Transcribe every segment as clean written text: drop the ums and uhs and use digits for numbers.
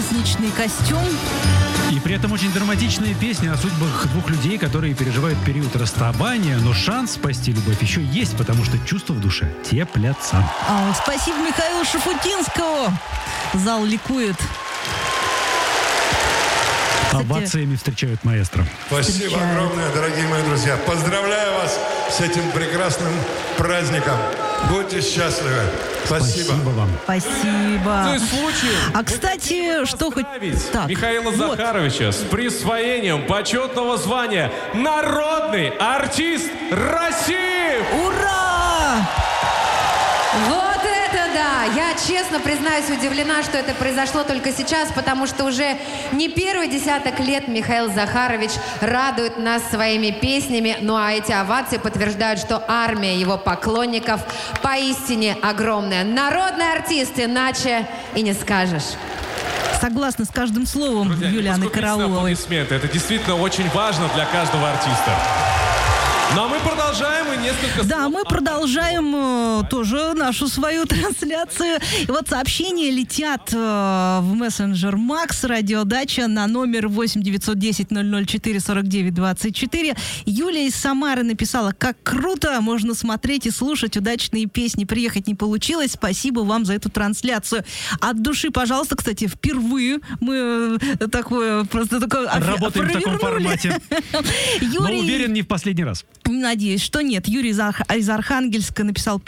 праздничный костюм. И при этом очень драматичная песня о судьбах двух людей, которые переживают период расставания, но шанс спасти любовь еще есть, потому что чувства в душе теплятся. Спасибо Михаилу Шафутинскому. Зал ликует. Овациями встречают маэстро. Спасибо огромное, дорогие мои друзья. Поздравляю вас с этим прекрасным праздником. Будьте счастливы. Спасибо. Спасибо вам. Спасибо. То есть случаем. Кстати, что хоть... Так, Михаила Захаровича с присвоением почетного звания «Народный артист России». Ура! Вот это да! Я честно признаюсь, удивлена, что это произошло только сейчас, потому что уже не первый десяток лет Михаил Захарович радует нас своими песнями. Ну а эти овации подтверждают, что армия его поклонников поистине огромная. Народный артист, иначе и не скажешь. Согласна с каждым словом Друзья, Юлианы Карауловой. аплодисменты. Это действительно очень важно для каждого артиста. Ну а мы продолжаем и несколько Да, слов мы продолжаем тоже нашу свою трансляцию. И вот сообщения летят в мессенджер Макс, радиодача на номер 8-910-004-49-24. Юлия из Самары написала: как круто, можно смотреть и слушать удачные песни. Приехать не получилось, спасибо вам за эту трансляцию. От души, пожалуйста, кстати, впервые мы такое просто такое Работаем в таком формате. Но уверен, не в последний раз. Надеюсь, что нет. Юрий из Архангельска написал: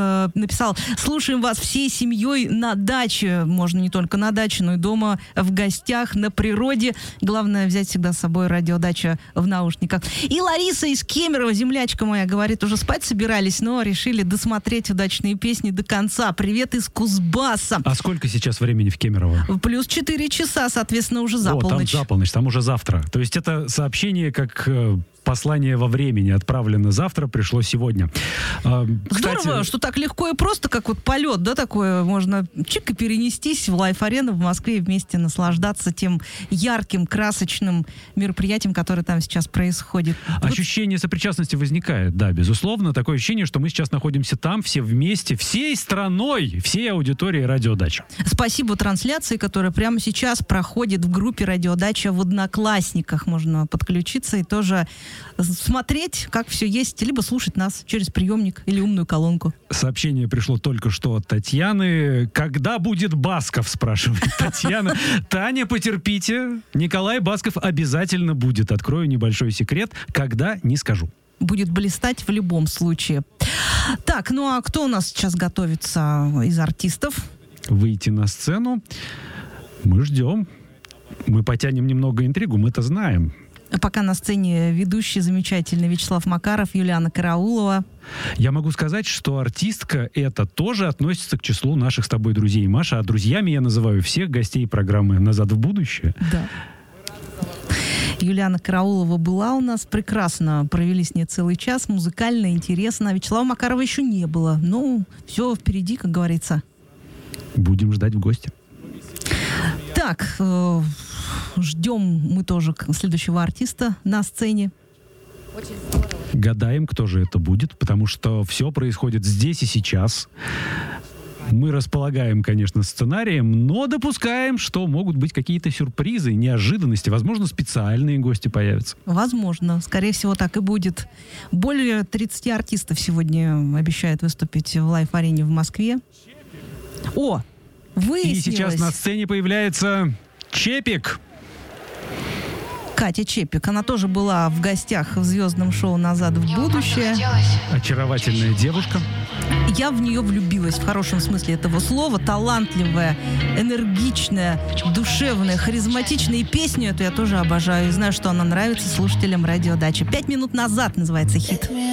слушаем вас всей семьей на даче. Можно не только на даче, но и дома, в гостях, на природе. Главное взять всегда с собой радиодача в наушниках. И Лариса из Кемерово, землячка моя, говорит, уже спать собирались, но решили досмотреть удачные песни до конца. Привет из Кузбасса. А сколько сейчас времени в Кемерово? Плюс 4 часа, соответственно, уже за Там полночь. за полночь, там уже завтра. То есть это сообщение как послание во времени. Отправлено завтра, пришло сегодня. Здорово, что так легко и просто, как вот полет, да, такое, можно чик и перенестись в Лайф-арену в Москве и вместе наслаждаться тем ярким, красочным мероприятием, которое там сейчас происходит. Ощущение сопричастности возникает, да, безусловно. Такое ощущение, что мы сейчас находимся там, все вместе, всей страной, всей аудиторией «Радиодача». Спасибо трансляции, которая прямо сейчас проходит в группе «Радиодача» в Одноклассниках. Можно подключиться и тоже смотреть, как все есть, либо слушать нас через приемник или умную колонку. Сообщение пришло только что от Татьяны. Когда будет Басков, спрашивает Татьяна. Таня, потерпите. Николай Басков обязательно будет. Открою небольшой секрет. Когда, не скажу. Будет блистать в любом случае. Так, ну а кто у нас сейчас готовится из артистов? Выйти на сцену. Мы ждем. Мы потянем немного интригу, мы-то знаем. Пока на сцене ведущий замечательный Вячеслав Макаров, Юлиана Караулова. Я могу сказать, что артистка это тоже относится к числу наших с тобой друзей, Маша. А друзьями я называю всех гостей программы «Назад в будущее». Да. Юлиана Караулова была у нас. Прекрасно провели с ней целый час. Музыкально, интересно. Вячеслава Макарова еще не было. Ну, все впереди, как говорится. Будем ждать в гости. Так, ждем мы тоже следующего артиста на сцене. Гадаем, кто же это будет, потому что все происходит здесь и сейчас. Мы располагаем, конечно, сценарием, но допускаем, что могут быть какие-то сюрпризы, неожиданности. Возможно, специальные гости появятся. Возможно. Скорее всего, так и будет. Более 30 артистов сегодня обещают выступить в Лайф-арене в Москве. О, выяснилось. И сейчас на сцене появляется Чепик. Катя Чепик. Она тоже была в гостях в звездном шоу «Назад в будущее». Очаровательная девушка. Я в нее влюбилась в хорошем смысле этого слова. Талантливая, энергичная, душевная, харизматичная. И песню эту я тоже обожаю. И знаю, что она нравится слушателям радиодачи. 5 минут назад называется хит.